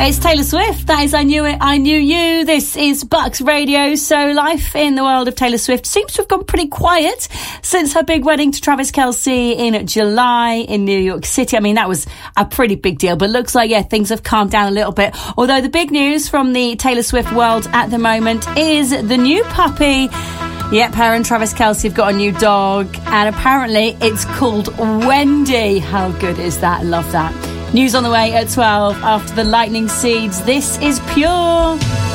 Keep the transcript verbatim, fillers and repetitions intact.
It's Taylor Swift. That is I Knew It, I Knew You. This is Bucks Radio. So life in the world of Taylor Swift seems to have gone pretty quiet since her big wedding to Travis Kelce in July in New York City. I mean, that was a pretty big deal, but looks like, yeah, things have calmed down a little bit. Although the big news from the Taylor Swift world at the moment is the new puppy. Yep, her and Travis Kelce have got a new dog, and apparently it's called Wendy. How good is that? Love that. News on the way at twelve after the lightning seeds. This is Pure.